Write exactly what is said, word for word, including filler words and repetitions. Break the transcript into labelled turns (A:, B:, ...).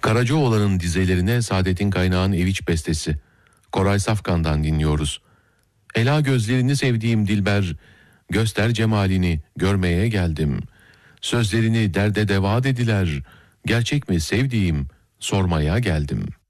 A: Karacaoğlan'ın dizelerine Saadettin Kaynağ'ın Eviç bestesi. Koray Safkan'dan dinliyoruz. Ela gözlerini sevdiğim dilber, göster cemalini, görmeye geldim. Sözlerini derde deva dediler, gerçek mi sevdiğim, sormaya geldim.